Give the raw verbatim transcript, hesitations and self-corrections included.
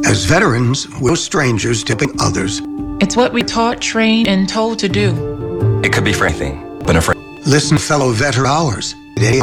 As veterans, we're strangers to helping others. It's what we taught, trained, and told to do. It could be for anything, but a friend. Listen, fellow veteran hours.